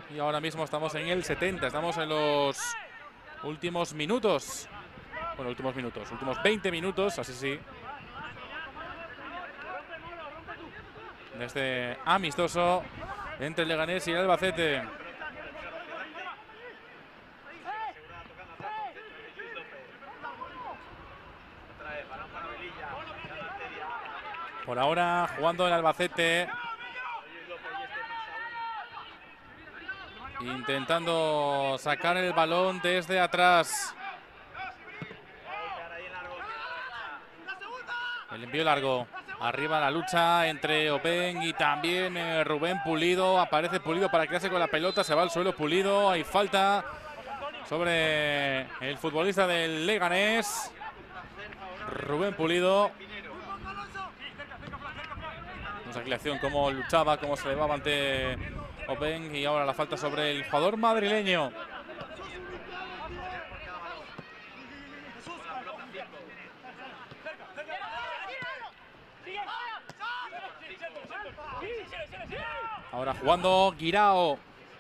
Y ahora mismo estamos en el 70, estamos en los últimos minutos. Bueno, últimos 20 minutos, así sí. De este amistoso entre el Leganés y el Albacete. Por ahora jugando el Albacete, intentando sacar el balón desde atrás. El envío largo, arriba la lucha entre Open y también Rubén Pulido. Aparece Pulido para quedarse con la pelota, se va al suelo Pulido. Hay falta sobre el futbolista del Leganés, Rubén Pulido. Vemos aquí la acción, cómo luchaba, cómo se elevaba ante Open, y ahora la falta sobre el jugador madrileño. Ahora jugando Guirao.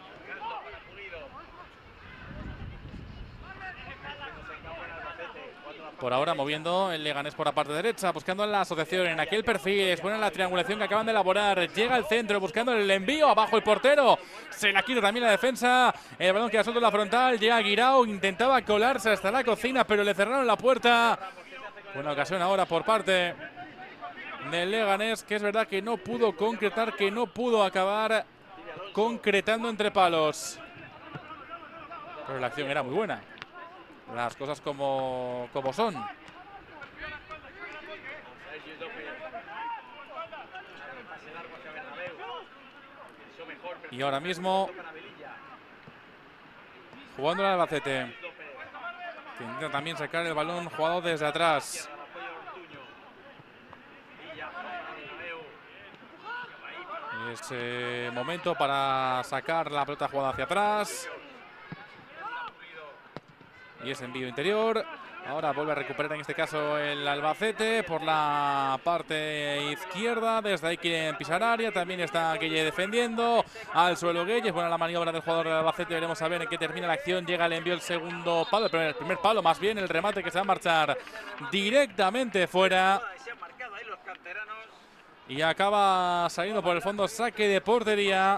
Por ahora moviendo el Leganés por la parte derecha, buscando en la asociación, en aquel perfil, es buena la triangulación que acaban de elaborar. Llega al centro, buscando el envío, abajo el portero, se la quita también la defensa. El balón queda suelto en la frontal, llega Guirao, intentaba colarse hasta la cocina, pero le cerraron la puerta. Buena ocasión ahora por parte del Leganés, que es verdad que no pudo concretar, que no pudo acabar concretando entre palos. Pero la acción era muy buena. Las cosas como son. Y ahora mismo jugando el Albacete, que intenta también sacar el balón jugado desde atrás. Es momento para sacar la pelota jugada hacia atrás. Y ese envío interior. Ahora vuelve a recuperar en este caso el Albacete por la parte izquierda. Desde ahí quieren pisar área. También está Gueye defendiendo. Al suelo Gueye. Buena la maniobra del jugador del Albacete. Veremos a ver en qué termina la acción. Llega el envío, el segundo palo. El primer palo, más bien el remate, que se va a marchar directamente fuera. Y acaba saliendo por el fondo. Saque de portería.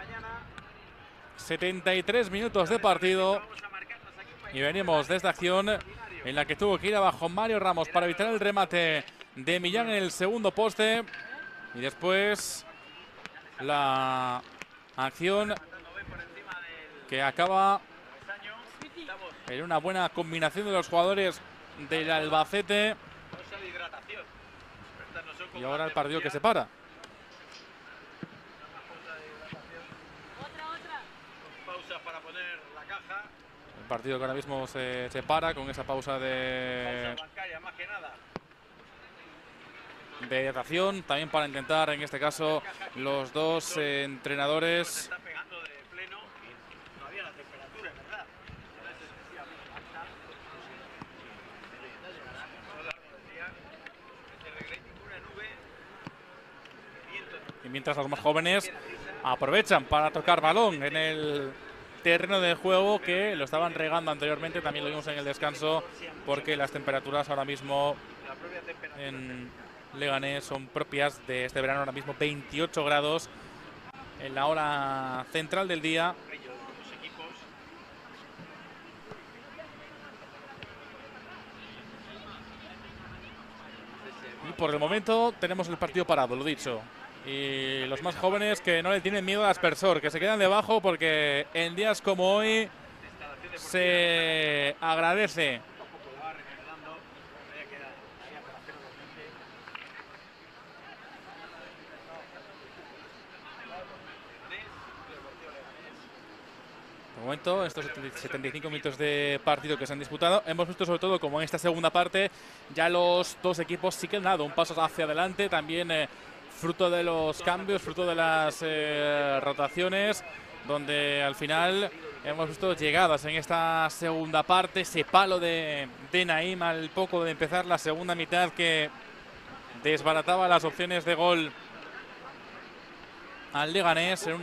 73 minutos de partido. Y venimos de esta acción en la que tuvo que ir abajo Mario Ramos para evitar el remate de Millán en el segundo poste. Y después la acción que acaba en una buena combinación de los jugadores del Albacete. Y ahora el partido que se para. Partido que ahora mismo se para con esa pausa de hidratación, también para intentar, en este caso, los dos entrenadores y mientras los más jóvenes aprovechan para tocar balón en el terreno de juego, que lo estaban regando anteriormente, también lo vimos en el descanso, porque las temperaturas ahora mismo en Leganés son propias de este verano. Ahora mismo 28 grados en la hora central del día. Y por el momento tenemos el partido parado, lo dicho. Y los más jóvenes que no le tienen miedo al aspersor, que se quedan debajo, porque en días como hoy se agradece. De momento, estos 75 minutos de partido que se han disputado, hemos visto sobre todo como en esta segunda parte ya los dos equipos sí que han dado un paso hacia adelante, también fruto de los cambios, fruto de las rotaciones, donde al final hemos visto llegadas en esta segunda parte. Ese palo de Naim al poco de empezar la segunda mitad, que desbarataba las opciones de gol al Leganés en una